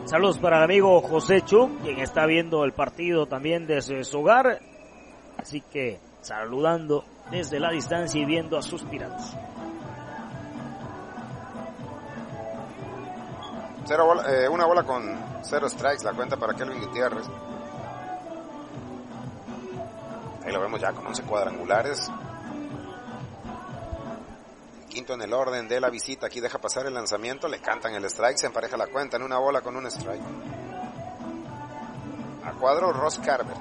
Saludos para el amigo José Chuc, quien está viendo el partido también desde su hogar. Así que saludando desde la distancia y viendo a sus Piratas. Una bola con 0 strikes, la cuenta para Kelvin Gutiérrez. Ahí lo vemos ya con 11 cuadrangulares. El quinto en el orden de la visita. Aquí deja pasar el lanzamiento, le cantan el strike, se empareja la cuenta en una bola con un strike. A cuadro Ross Carver.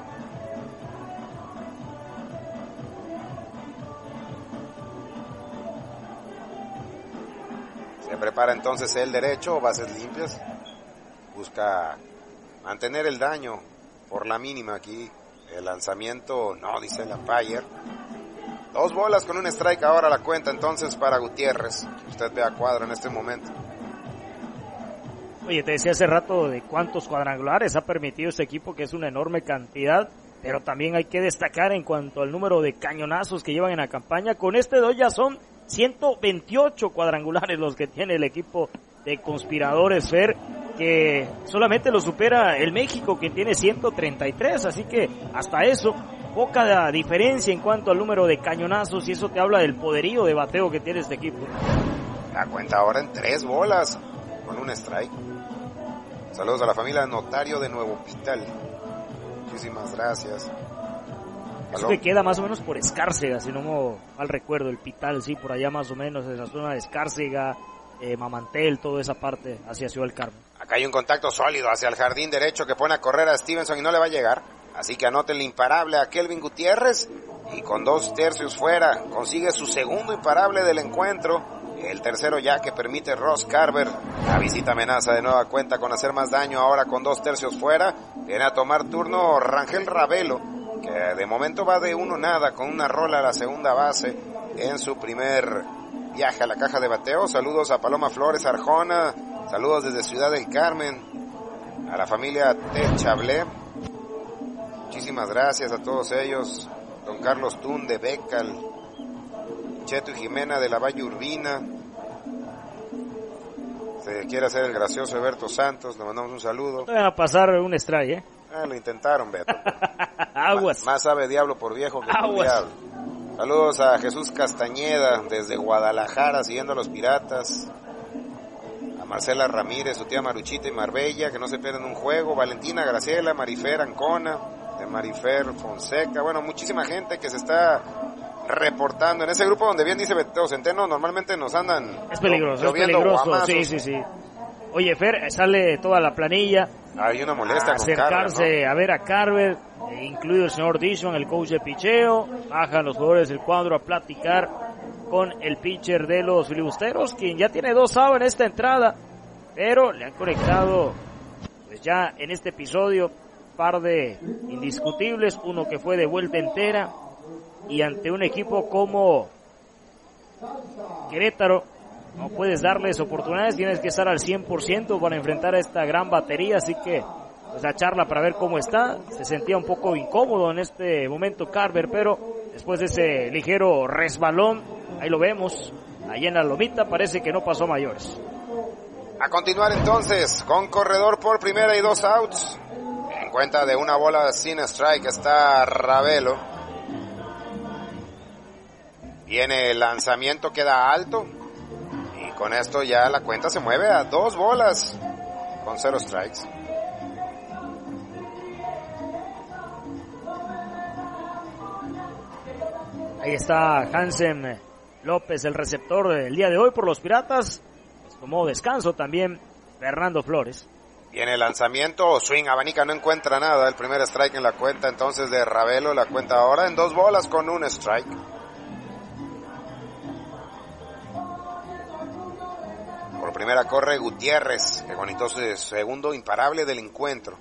Se prepara entonces el derecho, bases limpias. Busca mantener el daño por la mínima aquí. El lanzamiento no, dice el umpire. 2 bolas con un strike ahora la cuenta entonces para Gutiérrez. Usted ve a cuadro en este momento. Oye, te decía hace rato de cuántos cuadrangulares ha permitido este equipo, que es una enorme cantidad. Pero también hay que destacar en cuanto al número de cañonazos que llevan en la campaña. Con este 2 ya son 128 cuadrangulares los que tiene el equipo de Conspiradores, Fer, que solamente lo supera el México, que tiene 133, así que hasta eso, poca diferencia en cuanto al número de cañonazos, y eso te habla del poderío de bateo que tiene este equipo. La cuenta ahora en 3 bolas, con un strike. Saludos a la familia Notario de Nuevo Hospital. Muchísimas gracias. Eso que queda más o menos por Escárcega, si no mal recuerdo, el Pital, sí, por allá más o menos, esa zona de Escárcega, Mamantel, toda esa parte hacia Ciudad del Carmen. Acá hay un contacto sólido hacia el jardín derecho que pone a correr a Stevenson y no le va a llegar. Así que anote el imparable a Kelvin Gutiérrez y con 2 tercios fuera consigue su segundo imparable del encuentro. El tercero ya que permite Ross Carver. La visita amenaza de nueva cuenta con hacer más daño ahora con 2 tercios fuera. Viene a tomar turno Rangel Ravelo, que de momento va de 1-0 con una rola a la segunda base en su primer viaje a la caja de bateo. Saludos a Paloma Flores Arjona, saludos desde Ciudad del Carmen, a la familia T. Chablé. Muchísimas gracias a todos ellos. Don Carlos Tun de Becal, Cheto y Jimena de la Valle Urbina. Se quiere hacer el gracioso Alberto Santos, le mandamos un saludo. No van a pasar un strike, Lo intentaron, Beto. Aguas. Más sabe diablo por viejo que por diablo. Saludos a Jesús Castañeda desde Guadalajara siguiendo a los Piratas. A Marcela Ramírez, su tía Maruchita y Marbella, que no se pierden un juego. Valentina Graciela, Marifer Ancona, de Marifer Fonseca. Bueno, muchísima gente que se está reportando en ese grupo donde bien dice Beto Centeno, normalmente nos andan es peligroso, guamazos. Sí. Oye, Fer, sale toda la planilla. Hay una molestia a acercarse, con Carver, ¿no? A ver a Carver, incluido el señor Dishon, el coach de picheo. Bajan los jugadores del cuadro a platicar con el pitcher de los filibusteros, quien ya tiene 2 outs en esta entrada, pero le han conectado pues ya en este episodio par de indiscutibles, uno que fue de vuelta entera, y ante un equipo como Querétaro no puedes darles oportunidades, tienes que estar al 100% para enfrentar a esta gran batería, así que pues la charla para ver cómo está. Se sentía un poco incómodo en este momento Carver, pero después de ese ligero resbalón, ahí lo vemos, ahí en la lomita, parece que no pasó mayores. A continuar entonces, con corredor por primera y 2 outs, en cuenta de 1 bola sin strike está Ravelo. Viene el lanzamiento, queda alto, y con esto ya la cuenta se mueve a 2 bolas con 0 strikes. Ahí está Hansen López, el receptor del día de hoy por los Piratas. Pues tomó descanso también Fernando Flores. Viene el lanzamiento, swing, abanica, no encuentra nada. El primer strike en la cuenta entonces de Ravelo, la cuenta ahora en 2 bolas con 1 strike. Por primera corre Gutiérrez, que conectó su segundo imparable del encuentro.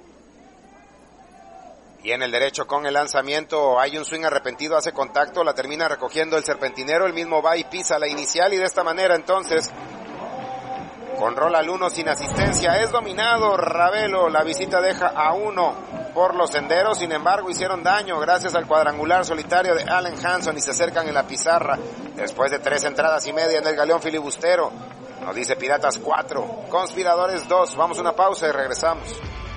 Viene el derecho con el lanzamiento, hay un swing arrepentido, hace contacto, la termina recogiendo el serpentinero, el mismo va y pisa la inicial, y de esta manera entonces, con rola al 1 sin asistencia, es dominado Ravelo. La visita deja a 1 por los senderos, sin embargo hicieron daño gracias al cuadrangular solitario de Allen Hanson y se acercan en la pizarra después de 3 entradas y media en el galeón filibustero. Nos dice Piratas 4, Conspiradores 2. Vamos a una pausa y regresamos.